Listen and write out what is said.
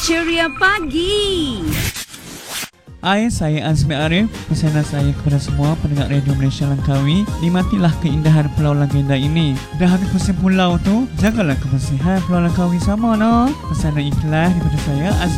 Ceria Pagi. Hai, saya Azmi Arif. Pesanan saya kepada semua pendengar Radio Malaysia Langkawi, nikmatilah keindahan Pulau Legenda ini. Dah habis musim pulau tu, jagalah kebersihan Pulau Langkawi sama, no? Pesanan ikhlas daripada saya Azmi